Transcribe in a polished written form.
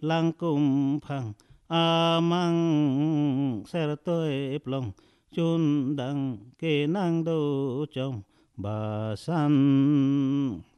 lang kum phang amang ser tôi plong chun đăng kê nang đô trong bà san